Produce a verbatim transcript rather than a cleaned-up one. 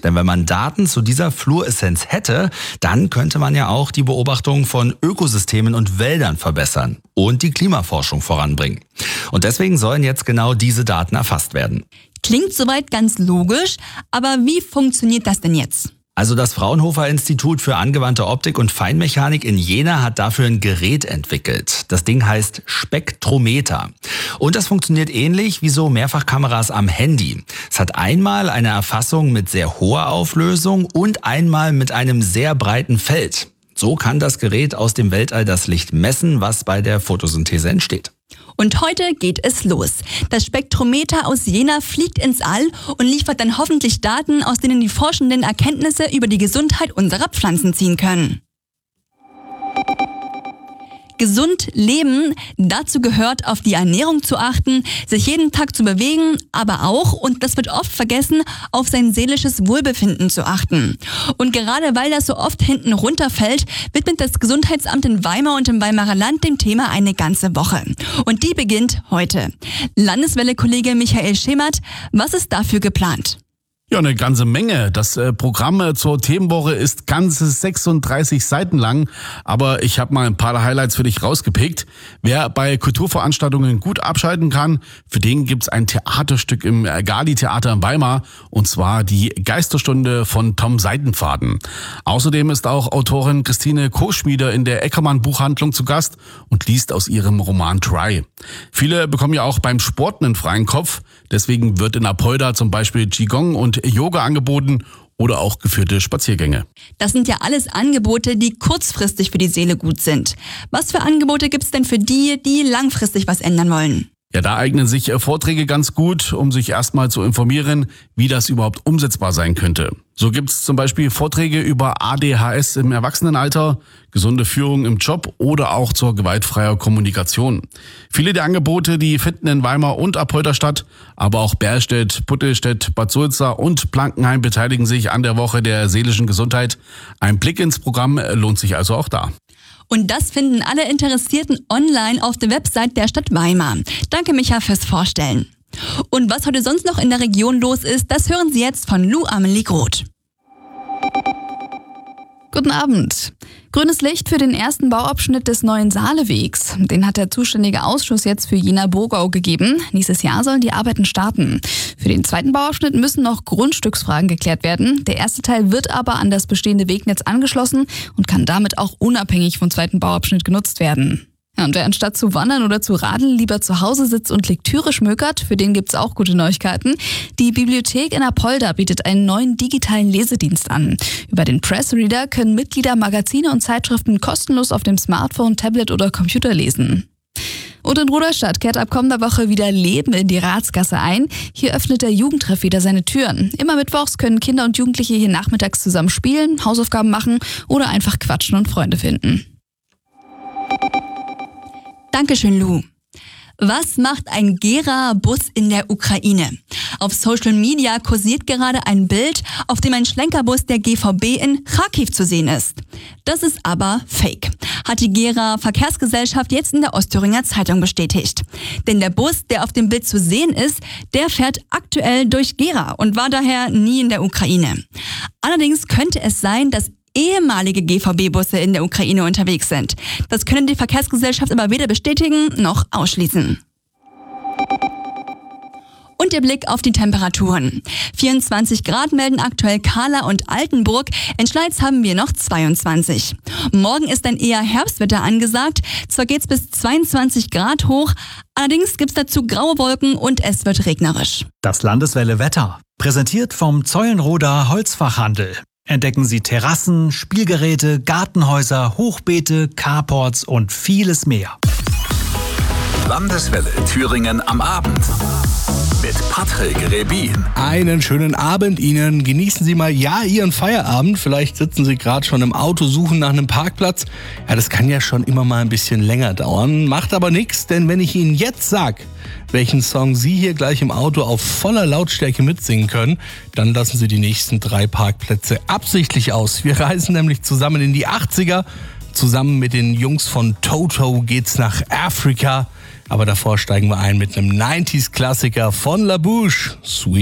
Denn wenn man Daten zu dieser Fluoreszenz hätte, dann könnte man ja auch die Beobachtung von Ökosystemen und Wäldern verbessern und die Klimaforschung voranbringen. Und deswegen sollen jetzt genau diese Daten erfasst werden. Klingt soweit ganz logisch, aber wie funktioniert das denn jetzt? Also das Fraunhofer Institut für angewandte Optik und Feinmechanik in Jena hat dafür ein Gerät entwickelt. Das Ding heißt Spektrometer. Und das funktioniert ähnlich wie so Mehrfachkameras am Handy. Es hat einmal eine Erfassung mit sehr hoher Auflösung und einmal mit einem sehr breiten Feld. So kann das Gerät aus dem Weltall das Licht messen, was bei der Photosynthese entsteht. Und heute geht es los. Das Spektrometer aus Jena fliegt ins All und liefert dann hoffentlich Daten, aus denen die Forschenden Erkenntnisse über die Gesundheit unserer Pflanzen ziehen können. Gesund leben, dazu gehört, auf die Ernährung zu achten, sich jeden Tag zu bewegen, aber auch, und das wird oft vergessen, auf sein seelisches Wohlbefinden zu achten. Und gerade weil das so oft hinten runterfällt, widmet das Gesundheitsamt in Weimar und im Weimarer Land dem Thema eine ganze Woche. Und die beginnt heute. Landeswelle-Kollege Michael Schemert, was ist dafür geplant? Ja, eine ganze Menge. Das äh, Programm äh, zur Themenwoche ist ganze sechsunddreißig Seiten lang, aber ich habe mal ein paar Highlights für dich rausgepickt. Wer bei Kulturveranstaltungen gut abschalten kann, für den gibt's ein Theaterstück im äh, Gali-Theater in Weimar, und zwar die Geisterstunde von Tom Seidenfaden. Außerdem ist auch Autorin Christine Koschmieder in der Eckermann-Buchhandlung zu Gast und liest aus ihrem Roman Try. Viele bekommen ja auch beim Sport einen freien Kopf, deswegen wird in Apolda zum Beispiel Qigong und Yoga angeboten oder auch geführte Spaziergänge. Das sind ja alles Angebote, die kurzfristig für die Seele gut sind. Was für Angebote gibt's denn für die, die langfristig was ändern wollen? Ja, da eignen sich Vorträge ganz gut, um sich erstmal zu informieren, wie das überhaupt umsetzbar sein könnte. So gibt's zum Beispiel Vorträge über A D H S im Erwachsenenalter, gesunde Führung im Job oder auch zur gewaltfreier Kommunikation. Viele der Angebote, die finden in Weimar und Apolda statt, aber auch Berstedt, Puttelstedt, Bad Sulza und Blankenheim beteiligen sich an der Woche der seelischen Gesundheit. Ein Blick ins Programm lohnt sich also auch da. Und das finden alle Interessierten online auf der Website der Stadt Weimar. Danke, Micha, fürs Vorstellen. Und was heute sonst noch in der Region los ist, das hören Sie jetzt von Lou Amelie Groth. Guten Abend. Grünes Licht für den ersten Bauabschnitt des neuen Saalewegs. Den hat der zuständige Ausschuss jetzt für Jena-Burgau gegeben. Nächstes Jahr sollen die Arbeiten starten. Für den zweiten Bauabschnitt müssen noch Grundstücksfragen geklärt werden. Der erste Teil wird aber an das bestehende Wegnetz angeschlossen und kann damit auch unabhängig vom zweiten Bauabschnitt genutzt werden. Ja, und wer anstatt zu wandern oder zu radeln lieber zu Hause sitzt und Lektüre schmökert, für den gibt's auch gute Neuigkeiten. Die Bibliothek in Apolda bietet einen neuen digitalen Lesedienst an. Über den Pressreader können Mitglieder Magazine und Zeitschriften kostenlos auf dem Smartphone, Tablet oder Computer lesen. Und in Rudolstadt kehrt ab kommender Woche wieder Leben in die Ratsgasse ein. Hier öffnet der Jugendtreff wieder seine Türen. Immer mittwochs können Kinder und Jugendliche hier nachmittags zusammen spielen, Hausaufgaben machen oder einfach quatschen und Freunde finden. Dankeschön, Lou. Was macht ein Gera-Bus in der Ukraine? Auf Social Media kursiert gerade ein Bild, auf dem ein Schlenkerbus der G V B in Charkiw zu sehen ist. Das ist aber fake, hat die Gera Verkehrsgesellschaft jetzt in der Ostthüringer Zeitung bestätigt. Denn der Bus, der auf dem Bild zu sehen ist, der fährt aktuell durch Gera und war daher nie in der Ukraine. Allerdings könnte es sein, dass ehemalige G V B-Busse in der Ukraine unterwegs sind. Das können die Verkehrsgesellschaft aber weder bestätigen noch ausschließen. Und der Blick auf die Temperaturen. vierundzwanzig Grad melden aktuell Kahla und Altenburg. In Schleiz haben wir noch zweiundzwanzig. Morgen ist ein eher Herbstwetter angesagt. Zwar geht's bis zweiundzwanzig Grad hoch, allerdings gibt's dazu graue Wolken und es wird regnerisch. Das Landeswelle Wetter. Präsentiert vom Zeulenroda Holzfachhandel. Entdecken Sie Terrassen, Spielgeräte, Gartenhäuser, Hochbeete, Carports und vieles mehr. Landeswelle Thüringen am Abend mit Patrick Rebin. Einen schönen Abend Ihnen. Genießen Sie mal ja Ihren Feierabend. Vielleicht sitzen Sie gerade schon im Auto, suchen nach einem Parkplatz. Ja, das kann ja schon immer mal ein bisschen länger dauern. Macht aber nichts, denn wenn ich Ihnen jetzt sag, welchen Song Sie hier gleich im Auto auf voller Lautstärke mitsingen können, dann lassen Sie die nächsten drei Parkplätze absichtlich aus. Wir reisen nämlich zusammen in die achtziger. Zusammen mit den Jungs von Toto geht's nach Afrika. Aber davor steigen wir ein mit einem neunziger Klassiker von La Bouche, Sweet.